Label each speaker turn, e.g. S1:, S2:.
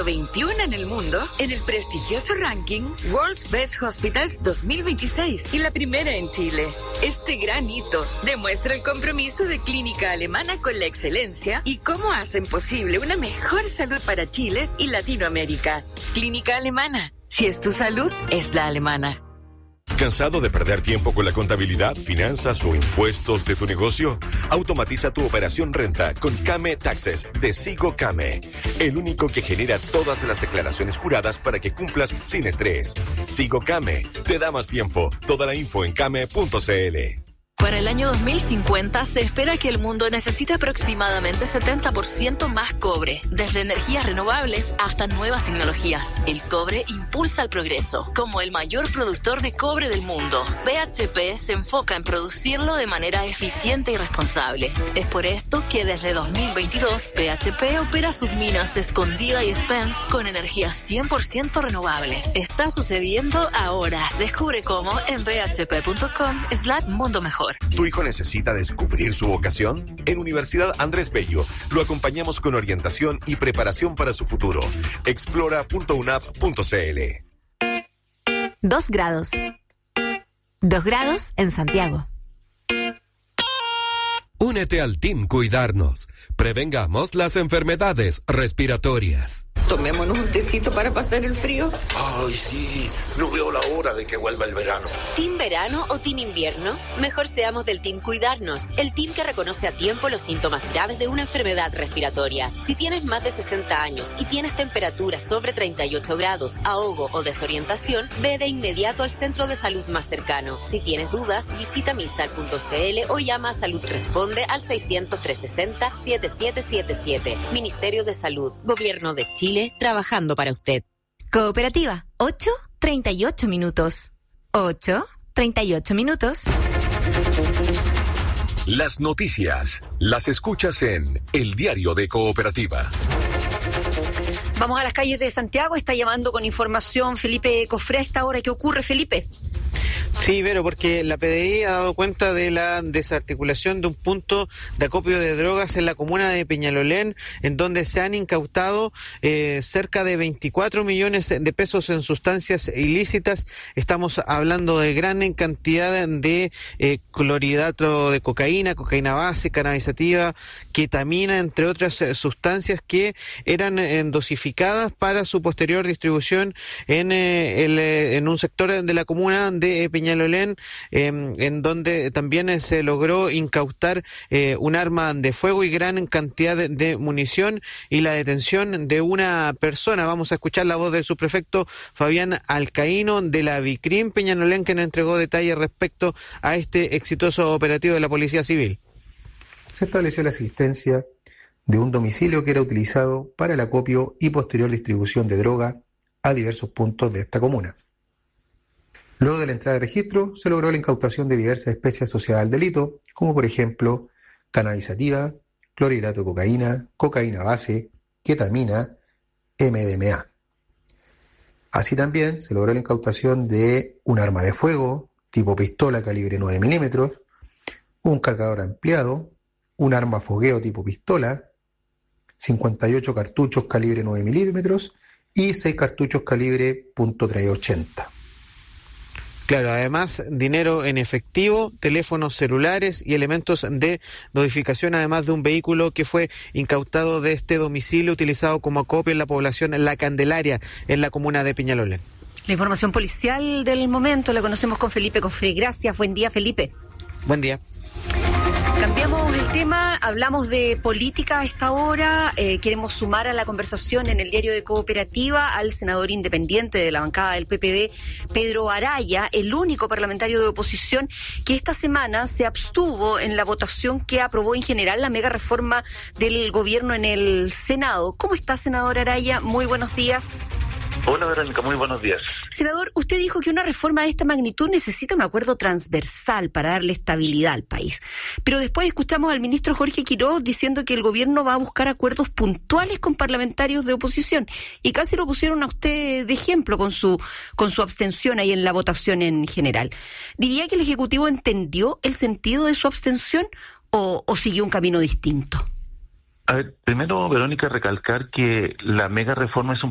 S1: 121 en el mundo en el prestigioso ranking World's Best Hospitals 2026 y la primera en Chile. Este gran hito demuestra el compromiso de Clínica Alemana con la excelencia y cómo hacen posible una mejor salud para Chile y Latinoamérica. Clínica Alemana. Si es tu salud, es la alemana.
S2: ¿Cansado de perder tiempo con la contabilidad, finanzas o impuestos de tu negocio? Automatiza tu operación renta con Kame Taxes de Sigo Kame, el único que genera todas las declaraciones juradas para que cumplas sin estrés. Sigo Kame te da más tiempo. Toda la info en kame.cl.
S3: Para el año 2050 se espera que el mundo necesite aproximadamente 70% más cobre, desde energías renovables hasta nuevas tecnologías. El cobre impulsa el progreso. Como el mayor productor de cobre del mundo, BHP se enfoca en producirlo de manera eficiente y responsable. Es por esto que desde 2022 BHP opera sus minas Escondida y Spence con energía 100% renovable. Está sucediendo ahora. Descubre cómo en bhp.com/mundo mejor.
S2: ¿Tu hijo necesita descubrir su vocación? En Universidad Andrés Bello lo acompañamos con orientación y preparación para su futuro. Explora.unap.cl.
S4: 2 grados. 2 grados en Santiago.
S5: Únete al Team Cuidarnos. Prevengamos las enfermedades respiratorias.
S6: Tomémonos un tecito para pasar el frío.
S7: Ay, sí, no veo la hora de que vuelva el verano.
S8: ¿Team verano o team invierno? Mejor seamos del Team Cuidarnos, el team que reconoce a tiempo los síntomas graves de una enfermedad respiratoria. Si tienes más de 60 años y tienes temperatura sobre 38 grados, ahogo o desorientación, ve de inmediato al centro de salud más cercano. Si tienes dudas, visita misal.cl o llama a Salud Responde al 600-360-7777. Ministerio de Salud, Gobierno de Chile, trabajando para usted.
S4: Cooperativa, 8:38 minutos. 8:38 minutos.
S9: Las noticias las escuchas en El Diario de Cooperativa.
S10: Vamos a las calles de Santiago. Está llamando con información Felipe Cofré a esta hora. ¿Qué ocurre, Felipe?
S11: Sí, Vero, porque la PDI ha dado cuenta de la desarticulación de un punto de acopio de drogas en la comuna de Peñalolén, en donde se han incautado cerca de 24 millones de pesos en sustancias ilícitas. Estamos hablando de gran cantidad de clorhidrato de cocaína, cocaína base, cannabisativa, ketamina, entre otras sustancias que eran dosificadas para su posterior distribución en un sector de la comuna de Peñalolén, en donde también se logró incautar un arma de fuego y gran cantidad de munición y la detención de una persona. Vamos a escuchar la voz del subprefecto Fabián Alcaíno de la Vicrim Peñalolén, que nos entregó detalles respecto a este exitoso operativo de la Policía Civil.
S12: Se estableció la existencia de un domicilio que era utilizado para el acopio y posterior distribución de droga a diversos puntos de esta comuna. Luego de la entrada de registro, se logró la incautación de diversas especies asociadas al delito, como por ejemplo cannabisativa, clorhidrato de cocaína, cocaína base, ketamina, MDMA. Así también se logró la incautación de un arma de fuego tipo pistola calibre 9 milímetros, un cargador ampliado, un arma fogueo tipo pistola, 58 cartuchos calibre 9 milímetros y 6 cartuchos calibre .380.
S11: Claro, además dinero en efectivo, teléfonos celulares y elementos de notificación, además de un vehículo que fue incautado de este domicilio utilizado como acopio en la población La Candelaria, en la comuna de Peñalolén.
S10: La información policial del momento la conocemos con Felipe Cofré. Gracias, buen día, Felipe.
S11: Buen día.
S10: Cambiamos el tema, hablamos de política a esta hora. Queremos sumar a la conversación en el Diario de Cooperativa al senador independiente de la bancada del PPD, Pedro Araya, el único parlamentario de oposición que esta semana se abstuvo en la votación que aprobó en general la mega reforma del gobierno en el Senado. ¿Cómo está, senador Araya? Muy buenos días.
S13: Hola, Verónica, muy buenos días.
S10: Senador, usted dijo que una reforma de esta magnitud necesita un acuerdo transversal para darle estabilidad al país. Pero después escuchamos al ministro Jorge Quiroz diciendo que el gobierno va a buscar acuerdos puntuales con parlamentarios de oposición. Y casi lo pusieron a usted de ejemplo con su abstención ahí en la votación en general. ¿Diría que el Ejecutivo entendió el sentido de su abstención o siguió un camino distinto?
S13: A ver, primero, Verónica, recalcar que la mega reforma es un